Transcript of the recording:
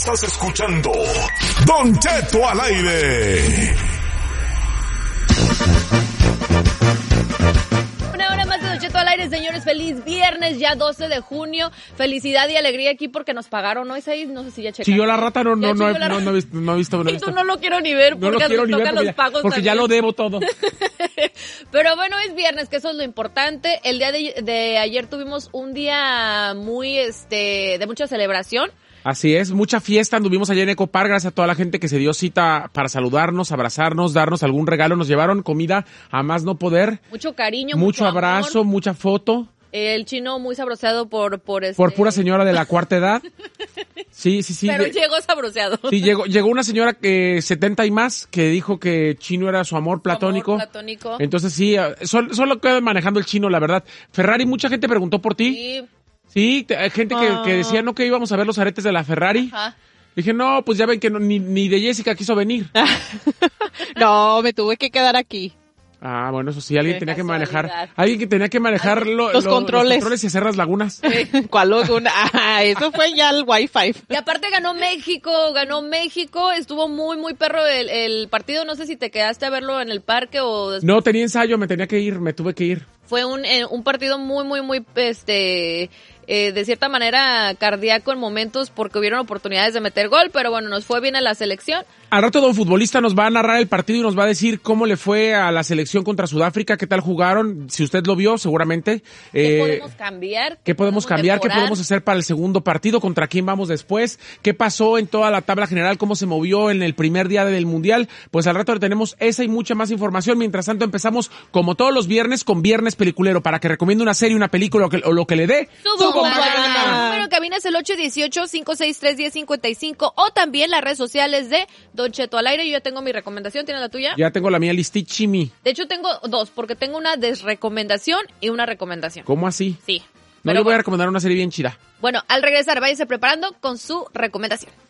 Estás escuchando Don Cheto al aire. Una hora más de Don Cheto al aire, señores. Feliz viernes, ya 12 de junio. Felicidad y alegría aquí porque nos pagaron, ¿no? Isaí, no sé si ya checaste. Chilló la rata, no he visto. Y tú no lo quiero ni ver porque nos tocan los pagos porque también. ya lo debo todo. Pero bueno, es viernes, que eso es lo importante. El día de ayer tuvimos un día muy, de mucha celebración. Así es, mucha fiesta, anduvimos allá en Ecopark, gracias a toda la gente que se dio cita para saludarnos, abrazarnos, darnos algún regalo, nos llevaron comida a más no poder. Mucho cariño, mucho abrazo, amor. Mucha foto. El chino muy sabroseado por pura señora de la cuarta edad. Sí. Pero llegó sabroseado. Sí, llegó una señora que 70 y más, que dijo que Chino era su amor platónico. Entonces sí, solo queda manejando el Chino, la verdad. Ferrari, mucha gente preguntó por ti. Sí. Sí, hay gente que decía no que íbamos a ver los aretes de la Ferrari. Ajá. Dije, no, pues ya ven que ni de Jessica quiso venir. No, me tuve que quedar aquí. Ah, bueno, eso sí, alguien tenía que manejar los controles y hacer las lagunas. ¿Cuál laguna? Eso fue ya el Wi-Fi. Y aparte ganó México, estuvo muy, muy perro el partido, no sé si te quedaste a verlo en el parque o después. No, tenía ensayo, me tuve que ir. Fue un partido muy, muy, muy, de cierta manera cardíaco en momentos porque hubieron oportunidades de meter gol, pero bueno, nos fue bien a la selección. Al rato Don Futbolista nos va a narrar el partido y nos va a decir cómo le fue a la selección contra Sudáfrica, qué tal jugaron, si usted lo vio, seguramente. ¿Qué podemos cambiar? ¿Qué podemos cambiar? ¿Qué podemos hacer para el segundo partido? ¿Contra quién vamos después? ¿Qué pasó en toda la tabla general? ¿Cómo se movió en el primer día del Mundial? Pues al rato le tenemos esa y mucha más información. Mientras tanto empezamos, como todos los viernes, con Viernes Peliculero, para que recomiende una serie, una película o lo que le dé. El número en cabina es el 818-563-1055 o también las redes sociales de Don Cheto al aire. Yo ya tengo mi recomendación, ¿tienes la tuya? Ya tengo la mía, listichimi. De hecho tengo dos, porque tengo una desrecomendación y una recomendación. ¿Cómo así? Sí. No, yo voy a recomendar una serie bien chida. Bueno, al regresar, váyase preparando con su recomendación.